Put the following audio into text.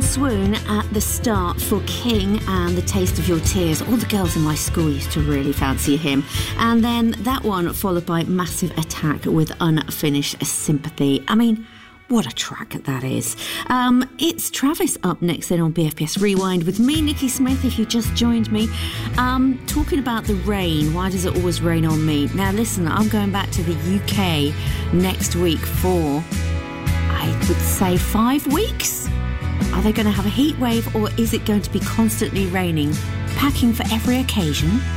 swoon at the start for King and The Taste of Your Tears. All the girls in my school used to really fancy him. And then that one followed by Massive Attack with Unfinished Sympathy. I mean, what a track that is. It's Travis up next then on BFBS Rewind with me, Nikki Smith, if you just joined me. Talking about the rain. Why does it always rain on me? Now listen, I'm going back to the UK next week for, I would say, 5 weeks. Are they going to have a heat wave, or is it going to be constantly raining? Packing for every occasion.